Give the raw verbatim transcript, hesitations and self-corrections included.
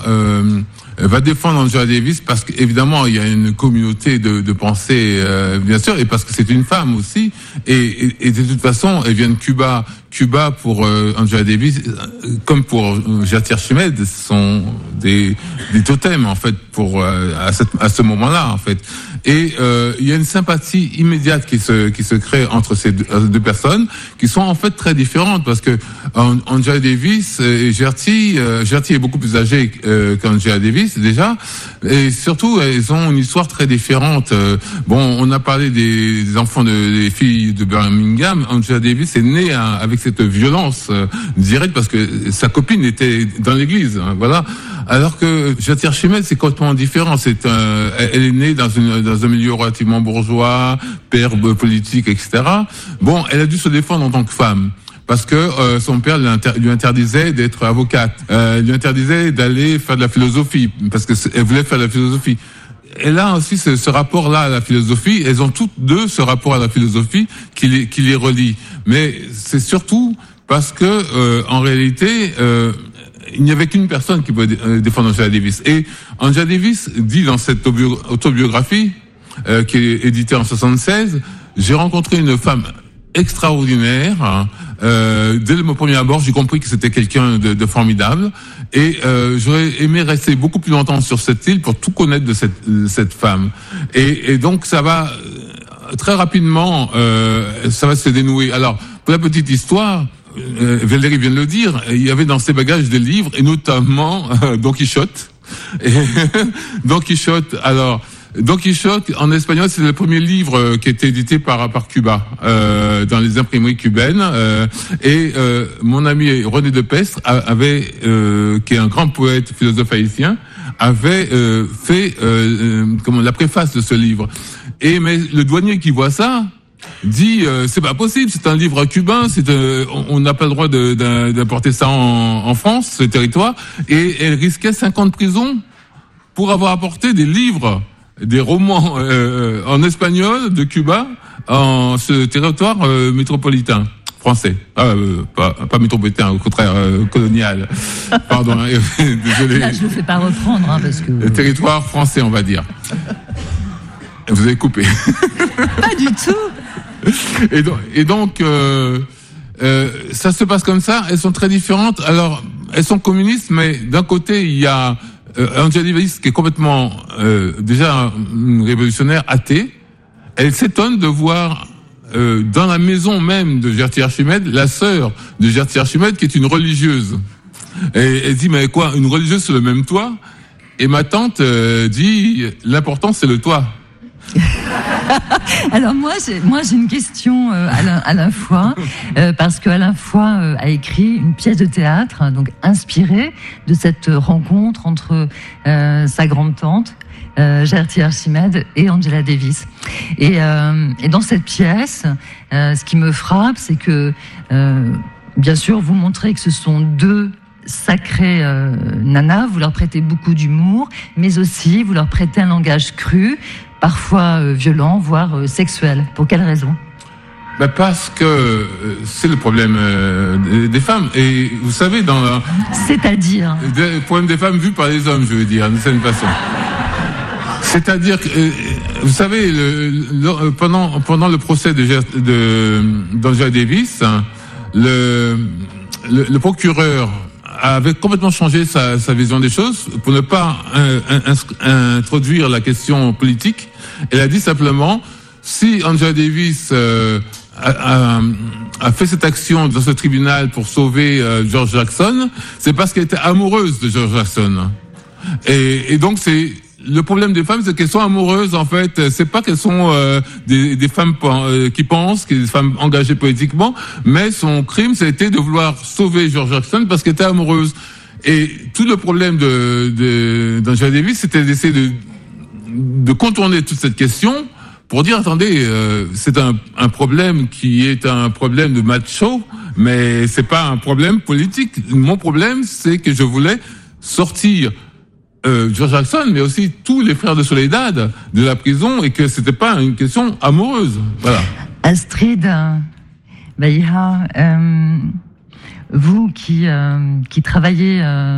euh, va défendre Angela Davis parce qu'évidemment il y a une communauté de, de pensée, euh, bien sûr, et parce que c'est une femme aussi, et, et, et de toute façon elle vient de Cuba. Cuba pour euh, Angela Davis, euh, comme pour euh, Jatier Chimède, sont des, des totems en fait pour euh, à, cette, à ce moment-là en fait. Et euh, il y a une sympathie immédiate qui se qui se crée entre ces deux, deux personnes, qui sont en fait très différentes parce que Angela Davis et Gertie, euh, Gertie est beaucoup plus âgée euh, qu'Angela Davis déjà, et surtout elles ont une histoire très différente. Euh, bon, on a parlé des, des enfants de, des filles de Birmingham. Angela Davis est née à, avec cette violence euh, directe parce que sa copine était dans l'église, hein, voilà. Alors que Jatier Chimède, c'est complètement différent. C'est un, elle est née dans une dans un milieu relativement bourgeois, père politique, et cetera. Bon, elle a dû se défendre en tant que femme. Parce que euh, son père lui, inter- lui interdisait d'être avocate, euh, lui interdisait d'aller faire de la philosophie, parce que elle voulait faire de la philosophie. Elle a aussi ce, ce rapport-là à la philosophie. Elles ont toutes deux ce rapport à la philosophie qui les, qui les relie. Mais c'est surtout parce que, euh, en réalité, euh, il n'y avait qu'une personne qui pouvait défendre Angela Davis. Et Angela Davis dit dans cette autobiographie, euh, qui est éditée en soixante-seize, j'ai rencontré une femme extraordinaire. Hein, euh, dès le premier abord, j'ai compris que c'était quelqu'un de, de formidable. Et euh, j'aurais aimé rester beaucoup plus longtemps sur cette île pour tout connaître de cette, de cette femme. Et, et donc, ça va très rapidement, euh, ça va se dénouer. Alors, pour la petite histoire, euh, Valérie vient de le dire, il y avait dans ses bagages des livres, et notamment euh, Don Quichotte. Et Don Quichotte, alors... Don Quichotte, en espagnol, c'est le premier livre qui a été édité par par Cuba, euh, dans les imprimeries cubaines. Euh, et euh, mon ami René de Pestre avait, euh, qui est un grand poète, philosophe haïtien, avait euh, fait euh, comment la préface de ce livre. Et mais le douanier qui voit ça dit euh, c'est pas possible, c'est un livre cubain, c'est euh, on n'a pas le droit de, de, d'apporter ça en, en France, ce territoire. Et elle risquait cinquante prisons pour avoir apporté des livres, des romans euh, en espagnol de Cuba en ce territoire euh, métropolitain français, ah, euh, pas, pas métropolitain, au contraire euh, colonial. Pardon, hein, désolé. Là, je ne fais pas reprendre hein, parce que le territoire français, on va dire. Vous avez coupé. Pas du tout. Et donc, et donc euh, euh, ça se passe comme ça. Elles sont très différentes. Alors, elles sont communistes, mais d'un côté, il y a Euh, Angela Davis, qui est complètement euh, déjà une révolutionnaire athée, elle s'étonne de voir euh, dans la maison même de Jatier Chimède la sœur de Jatier Chimède qui est une religieuse. Et elle dit mais quoi, une religieuse sur le même toit? Et ma tante euh, dit l'important c'est le toit. Alors moi, j'ai, moi j'ai une question euh, Alain, Alain Foy, euh, parce que Alain Foy euh, a écrit une pièce de théâtre, donc inspirée de cette rencontre entre euh, sa grande-tante, euh, Jatier Chimède, et Angela Davis. Et, euh, et dans cette pièce, euh, ce qui me frappe, c'est que, euh, bien sûr, vous montrez que ce sont deux sacrées euh, nanas, vous leur prêtez beaucoup d'humour, mais aussi vous leur prêtez un langage cru, parfois euh, violent, voire euh, sexuel. Pour quelle raison? Ben parce que euh, c'est le problème euh, des, des femmes. Et vous savez, dans la... C'est-à-dire le problème des femmes vu par les hommes, je veux dire, d'une certaine façon. C'est-à-dire que, euh, vous savez, le, le, pendant, pendant le procès de, de, d'Angela Davis, le, le, le procureur avait complètement changé sa, sa vision des choses pour ne pas un, un, un, introduire la question politique. Elle a dit simplement, si Angela Davis euh, a, a, a fait cette action dans ce tribunal pour sauver euh, George Jackson, c'est parce qu'elle était amoureuse de George Jackson. Et, et donc c'est le problème des femmes, c'est qu'elles sont amoureuses, en fait. C'est pas qu'elles sont euh, des, des femmes euh, qui pensent, des femmes engagées politiquement, mais son crime, c'était de vouloir sauver George Jackson parce qu'elle était amoureuse. Et tout le problème de, de d'Angela Davis, c'était d'essayer de, de contourner toute cette question pour dire, attendez, euh, c'est un, un problème qui est un problème de macho, mais c'est pas un problème politique. Mon problème, c'est que je voulais sortir Euh, George Jackson, mais aussi tous les frères de Soledad de la prison, et que c'était pas une question amoureuse. Voilà. Astrid Baïha, euh, vous qui, euh, qui travaillez... Euh